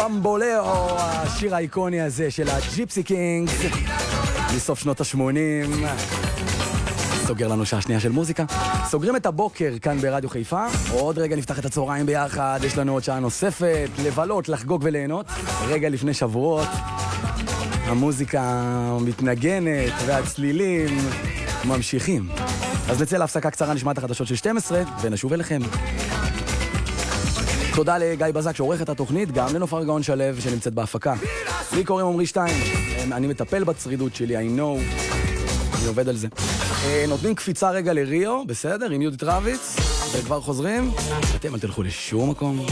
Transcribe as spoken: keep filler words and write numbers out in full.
במבולאו, השיר האיקוני הזה של הג'יפסי קינגס מסוף שנות ה-שמונים. סוגר לנו שעה שנייה של מוזיקה. סוגרים את הבוקר כאן ברדיו חיפה. עוד רגע נפתח את הצהריים ביחד. יש לנו עוד שעה נוספת, לבלות, לחגוג וליהנות. רגע לפני שבועות. המוזיקה מתנגנת והצלילים ממשיכים. אז נצא להפסקה קצרה, נשמע את החדשות של שתים עשרה ונשוב אליכם. תודה לגיא בזק שעורך את התוכנית, גם לנופר גאון שלו שנמצאת בהפקה. לי קוראים עמרי שטיין, אני מטפל בצרידות שלי, I know, אני עובד על זה. נותנים קפיצה רגע לריו, בסדר, עם יהודית רביץ, וכבר חוזרים, אתם אל תלכו לשום מקום.